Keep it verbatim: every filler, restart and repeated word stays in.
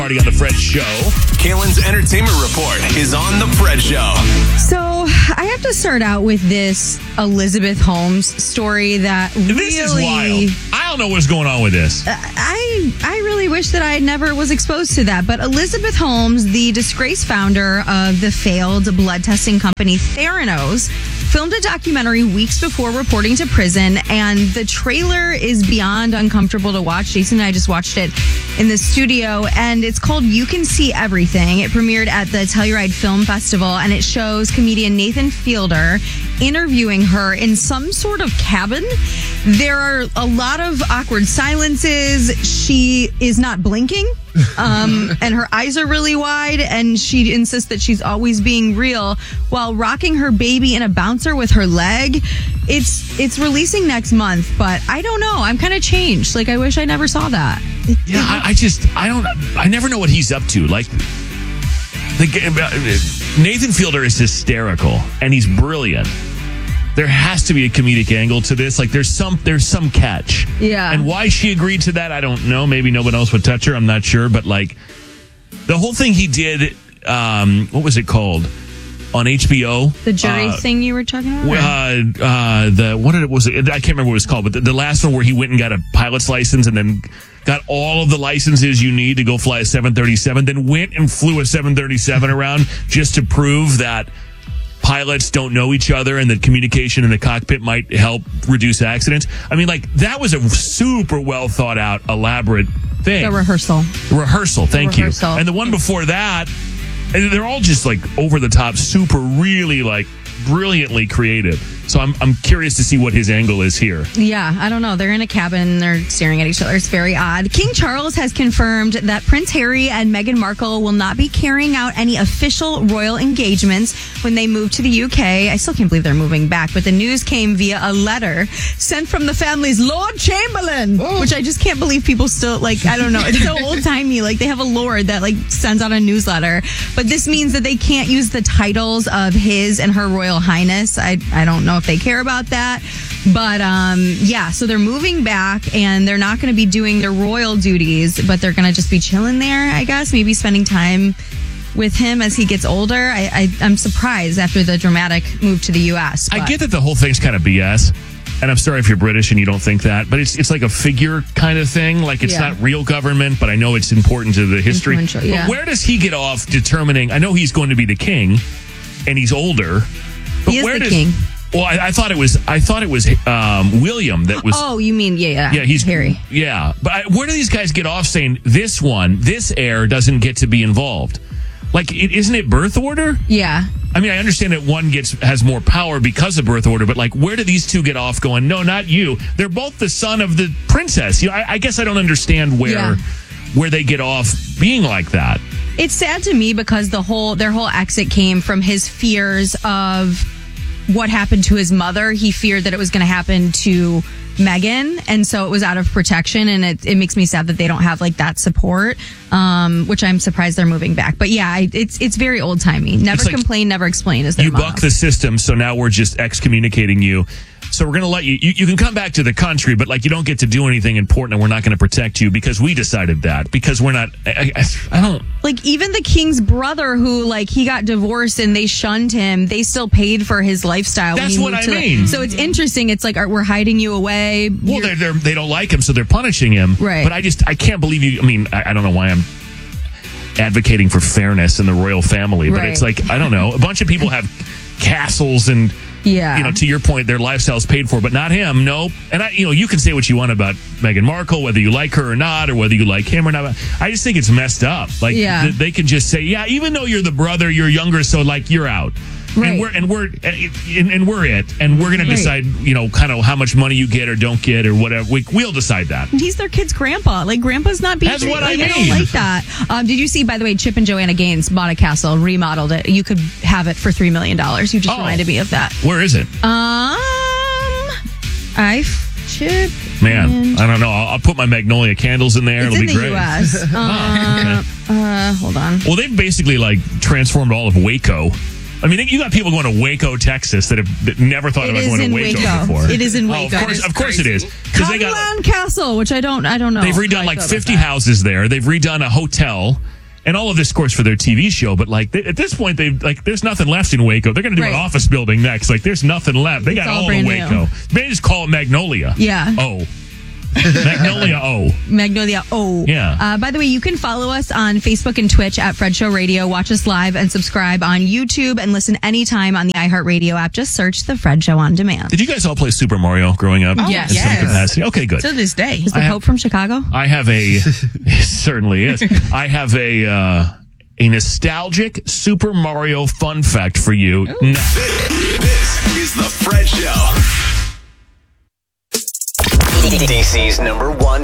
Party on the Fred Show. Kaylin's Entertainment Report is on the Fred Show. So I have to start out with this Elizabeth Holmes story that really... This is wild. I don't know what's going on with this. I I really wish that I never was exposed to that. But Elizabeth Holmes, the disgraced founder of the failed blood testing company Theranos, filmed a documentary weeks before reporting to prison, and the trailer is beyond uncomfortable to watch. Jason and I just watched it in the studio, and it's called You Can See Everything. It premiered at the Telluride Film Festival, and it shows comedian Nathan Fielder interviewing her in some sort of cabin. There are a lot of awkward silences. She is not blinking, um, and her eyes are really wide, and she insists that she's always being real while rocking her baby in a bouncer with her leg. It's it's releasing next month, but I don't know. I'm kind of changed. Like, I wish I never saw that. It, Yeah, I, I just, I don't, I never know what he's up to. Like, the Nathan Fielder is hysterical, and he's brilliant. There has to be a comedic angle to this. Like, there's some, there's some catch. Yeah. And why she agreed to that, I don't know. Maybe no one else would touch her. I'm not sure. But, like, the whole thing he did, um, what was it called? On H B O. The jury uh, thing you were talking about? Uh, uh, the, what did it, was it? I can't remember what it was called, but the, the last one where he went and got a pilot's license and then got all of the licenses you need to go fly a seven thirty-seven, then went and flew a seven thirty-seven around just to prove that pilots don't know each other and that communication in the cockpit might help reduce accidents. I mean, like, that was a super well thought out, elaborate thing. The rehearsal. Rehearsal, thank The rehearsal. you. And the one before that, and they're all just like over the top, super, really like brilliantly creative. So I'm I'm curious to see what his angle is here. Yeah, I don't know. They're in a cabin. They're staring at each other. It's very odd. King Charles has confirmed that Prince Harry and Meghan Markle will not be carrying out any official royal engagements when they move to the U K. I still can't believe they're moving back, but the news came via a letter sent from the family's Lord Chamberlain, oh. which I just can't believe people still, like, I don't know. It's so old-timey. Like, they have a lord that, like, sends out a newsletter. But this means that they can't use the titles of his and her Royal Highness. I, I don't know if they care about that. But, um, yeah, so they're moving back, and they're not going to be doing their royal duties, but they're going to just be chilling there, I guess, maybe spending time with him as he gets older. I, I, I'm surprised after the dramatic move to the U S. But. I get that the whole thing's kind of B S, and I'm sorry if you're British and you don't think that, but it's it's like a figure kind of thing. Like, it's yeah. not real government, but I know it's important to the history. Yeah. But where does he get off determining? I know he's going to be the king, and he's older. But he is where the does, king. Well, I, I thought it was. I thought it was um, William that was. Oh, you mean yeah, yeah, yeah, he's Harry. Yeah, but I, where do these guys get off saying this one, this heir doesn't get to be involved? Like, it, isn't it birth order? Yeah. I mean, I understand that one gets has more power because of birth order, but like, where do these two get off going? No, not you. They're both the son of the princess. You know, I, I guess I don't understand where yeah. where they get off being like that. It's sad to me because the whole their whole exit came from his fears of what happened to his mother. He feared that it was going to happen to Meghan, and so it was out of protection, and it, it makes me sad that they don't have like that support, um, which I'm surprised they're moving back. But yeah, I, it's it's very old timey. Never like, complain, never explain. Is their you motto. buck the system, so now we're just excommunicating you. So we're going to let you, you, you can come back to the country, but like, you don't get to do anything important, and we're not going to protect you because we decided that, because we're not, I, I, I don't. Like, even the king's brother who, like, he got divorced and they shunned him, they still paid for his lifestyle. That's when he what moved I to mean. The, so it's interesting. It's like, we're hiding you away. Well, they're, they're, they don't like him, so they're punishing him. Right. But I just, I can't believe you, I mean, I, I don't know why I'm advocating for fairness in the royal family, but right. it's like, I don't know, a bunch of people have castles and, yeah, you know, to your point, their lifestyle's paid for, but not him. Nope. And I, you know, you can say what you want about Meghan Markle, whether you like her or not, or whether you like him or not. I just think it's messed up. Like, yeah. th- they can just say, yeah, even though you're the brother, you're younger, so like you're out. Right. And we're and we're and, and we're it, and we're going right. to decide, you know, kind of how much money you get or don't get or whatever. We, we'll decide that. He's their kid's grandpa. Like, grandpa's not being. That's what like, I mean. I don't like that. Um, did you see? By the way, Chip and Joanna Gaines bought a castle, remodeled it. You could have it for three million dollars. You just oh. reminded me of that. Where is it? Um, I Chip. Man, and... I don't know. I'll, I'll put my Magnolia candles in there. It's It'll in be the great. U S uh, okay. uh, hold on. Well, they've basically like transformed all of Waco. I mean, you got people going to Waco, Texas, that have that never thought it about going to Waco, Waco before. It is in Waco. Oh, of course, of course it is. Cumberland Castle, which I don't, I don't know. They've redone like fifty houses there. They've redone a hotel. And all of this, of course, for their T V show. But like they, at this point, they like there's nothing left in Waco. They're going to do Right. an office building next. Like there's nothing left. They It's got all all, brand of Waco. new. Maybe just call it Magnolia. Yeah. Oh. Magnolia O. Magnolia O. Yeah. Uh, by the way, you can follow us on Facebook and Twitch at Fred Show Radio. Watch us live and subscribe on YouTube and listen anytime on the iHeartRadio app. Just search The Fred Show on demand. Did you guys all play Super Mario growing up? Oh, Yes. In some yes. capacity? Okay, good. To this day. Is the I have- Pope from Chicago? I have a, it certainly is. I have a, uh, a nostalgic Super Mario fun fact for you. No. This is the Fred Show. D C's number one